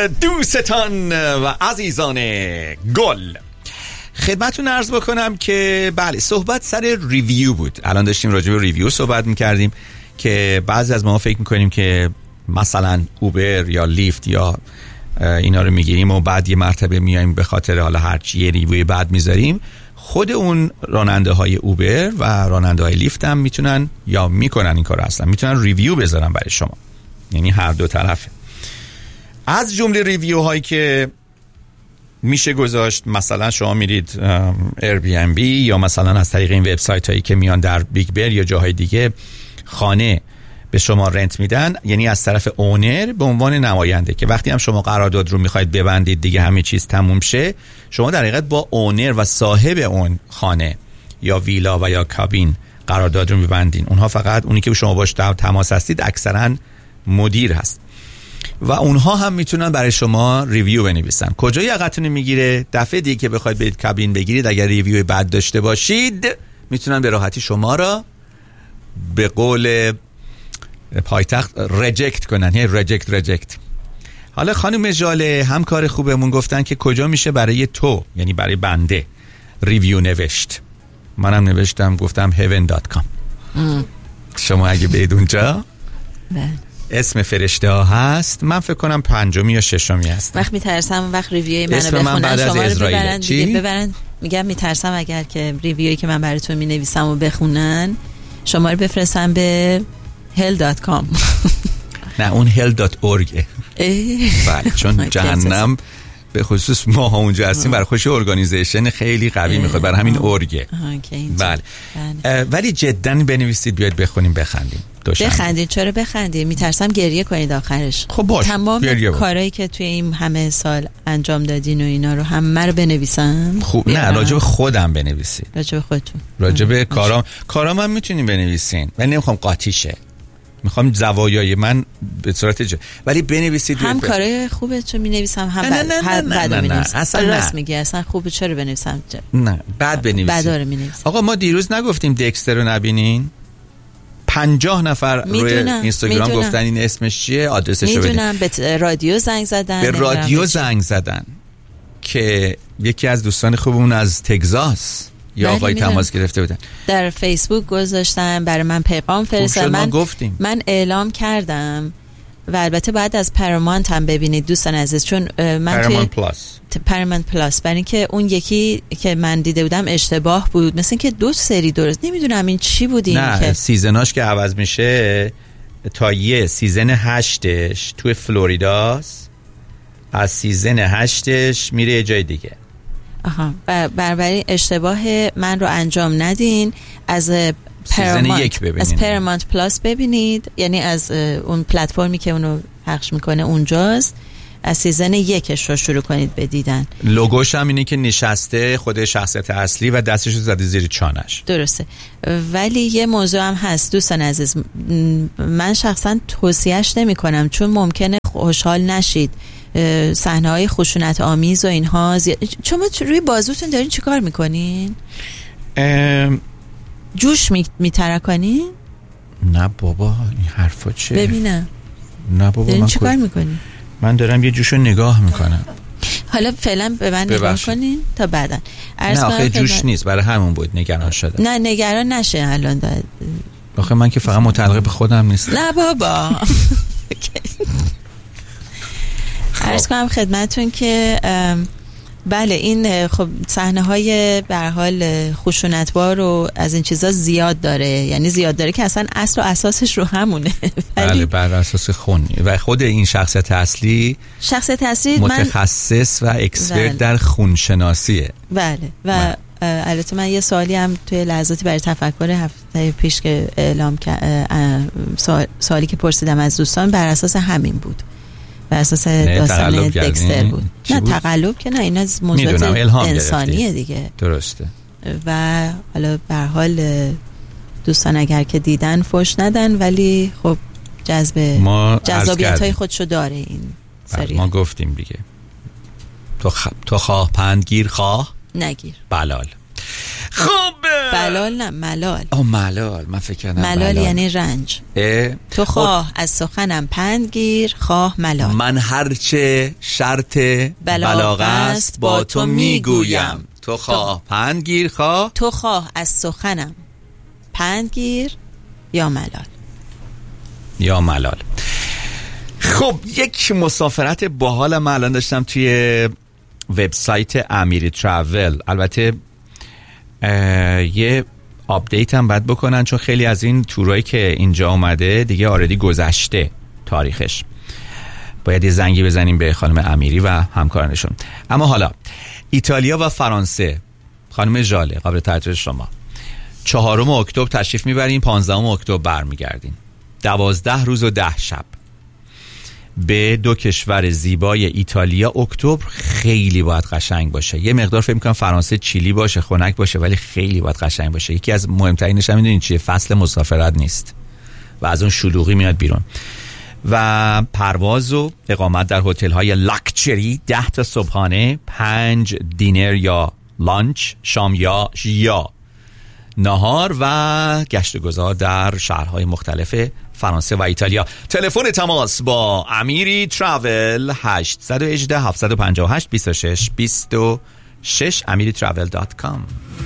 دوستان و عزیزان گل، خدمتتون عرض بکنم که بله، صحبت سر ریویو بود. الان داشتیم راجع به ریویو صحبت میکردیم که بعضی از ما فکر میکنیم که مثلا اوبر یا لیفت یا اینا رو میگیریم و بعد یه مرتبه میایم به خاطر حالا هرچی یه ریویو بعد میذاریم. خود اون راننده های اوبر و راننده های لیفت هم میتونن یا میکنن این کار، اصلا میتونن ریویو بذارن برای شما، یعنی هر دو طرفه. از جمله ریویو هایی که میشه گذاشت، مثلا شما میرید Airbnb یا مثلا از طریق این وبسایت هایی که میان در بیگ بر یا جاهای دیگه خانه به شما رنت میدن، یعنی از طرف اونر به عنوان نماینده، که وقتی هم شما قرارداد رو میخواید ببندید دیگه همه چیز تموم شه، شما در حقیقت با اونر و صاحب اون خانه یا ویلا و یا کابین قرارداد رو میبندین. اونها فقط اونی که شما باش در تماس هستید اکثرا مدیر هست و اونها هم میتونن برای شما ریویو بنویسن. کجا یقتون میگیره؟ دفعه دیگه که بخواید برید کابین بگیرید، اگر ریویو بد داشته باشید میتونن به راحتی شما را به قول پایتخت ریجکت کنن. هی ریجکت. حالا خانم ژاله همکار خوبمون گفتن که کجا میشه برای تو، یعنی برای بنده، ریویو نوشت. منم نوشتم، گفتم heaven.com. شما اگه برید اونجا اسم فرشته ها هست، من فکر کنم 5می یا 6می هست. وقت میترسم وقت ریویوی منو بخونن، من بعد شما رو ببرن میگم میترسم اگر که ریویویی که من براتون مینویسم و بخونن شما رو بفرستم به hell.com. نه، اون hell.org. بله، چون جهنم به خصوص ما ها اونجا هستیم برای خوش ارگانیزیشن خیلی قوی میخواد، برای همین اورگه. بله. ولی جدا بنویسید، بیاید بخونیم بخندیم. بخندید. چرا بخندید؟ میترسم گریه کنید آخرش. خب باش، تمام کارهایی که توی این همه سال انجام دادین و اینا رو همه رو بنویسم. خوب نه، راجع به خودم بنویسید. راجع به خودتون. راجع به کارام هم میتونین بنویسین. من نمیخوام قاطی شه، میخوام زوایای من به صورت ولی بنویسید. هم کارهای خوبه چون مینویسم، هم بعد مینویسم. اصلا راست میگی، اصلا خوبه چرا بنویسم؟ نه، بعد بنویسید. بعدا مینویسم. آقا ما دیروز نگفتیم دکستر رو نبینین؟ 50 نفر روی اینستاگرام گفتن این اسمش چیه، آدرسش رو بدین. میدونم. به رادیو زنگ زدن. به رادیو زنگ زدن که یکی از دوستان خوبمون از تگزاس یا آقای تماس گرفته بودن. در فیسبوک گذاشتن، برای من پیغام فرستادن. من اعلام کردم و البته بعد از پرامانت هم ببینید دوستان عزیز، چون من پرامانت پلاس برای اینکه اون یکی که من دیده بودم اشتباه بود، مثل اینکه 2 سری درست نمیدونم این چی بود. این نه، که سیزناش که عوض میشه تا یه سیزن 8ش توی فلوریداست، از سیزن 8ش میره یه جای دیگه. آها، برای اشتباه من رو انجام ندین. از سیزن 1 ببینید، از پرامانت پلاس ببینید، یعنی از اون پلتفرمی که اونو پخش میکنه اونجاست. از سیزن 1ش رو شروع کنید به دیدن. لوگوش هم اینه که نشسته خود شخصیت اصلی و دستش رو زده زیر چانش. درسته. ولی یه موضوع هم هست دوستان عزیز، من شخصا توصیهش نمی کنم چون ممکنه خوشحال نشید. صحنه‌های خشونت آمیز و اینها شما روی بازوتون دارین چیکار میکنین؟ جوش میترکانین؟ نه بابا، این حرفا چه؟ ببینم. نه بابا، دارین چیکار میکنین؟ من دارم یه جوشو نگاه میکنم. حالا فعلا به من نگاه کنین تا بعدن. نه آخه جوش نیست، برای همون بود نگران شده. نه نگران نشه الان آخه من که فقط متعلق به خودم نیست. نه بابا. عرض کنم خدمتون که بله، این خب صحنه‌های به هر حال خشونتبار و از این چیزا زیاد داره، یعنی زیاد داره که اصلا اصل و اساسش رو همونه. بله، بر اساس خون و خود این شخصیت اصلی متخصص و اکسپرت در خونشناسیه. بله و البته من یه سوالی هم توی لحظاتی برای تفکر هفته پیش که اعلام سوالی که پرسیدم از دوستان بر اساس همین بود، بر اساس داستان دکستر بود. نه تقلب که نه، این از موضوعات انسانیه دیگه. درسته. و حالا به هر حال دوستان اگر که دیدن فوش ندن، ولی خب جذابیت‌های خودشو داره این سریال. ما گفتیم دیگه، تو خواه پند گیر، خواه نگیر. بلال. خب بلال نه ملال. ملال، من فکر کردم ملال یعنی رنج. تو خواه از سخنم پند گیر، خواه ملال. من هرچه شرط بلاغ است با تو میگویم. تو خواه پند گیر، خواه تو خواه از سخنم پند گیر یا ملال. یا ملال. خب یک مسافرت باحال من الان داشتم توی وبسایت امیری تراول. البته یه آپدیت هم باید بکنن چون خیلی از این تورایی که اینجا اومده دیگه آردی گذشته تاریخش. باید یه زنگی بزنیم به خانم امیری و همکارانشون. اما حالا ایتالیا و فرانسه، خانم ژاله قابل توجه شما، 4 اکتبر تشریف میبرین، 15 اکتبر برمیگردین. 12 روز و 10 شب به 2 کشور زیبای ایتالیا. اکتبر خیلی باید قشنگ باشه. یه مقدار فکر می‌کنم فرانسه چیلی باشه، خنک باشه، ولی خیلی باید قشنگ باشه. یکی از مهمترینش هم میدونین چیه؟ فصل مسافرت نیست و از اون شلوغی میاد بیرون. و پرواز و اقامت در هتل‌های لاکچری، 10 تا صبحانه، 5 دینر یا لانچ، شام یا نهار و گشت گذار در شهرهای مختلف فرانسه و ایتالیا. تلفن تماس با امیری تراول 818 758 26 26 amiritravel.com.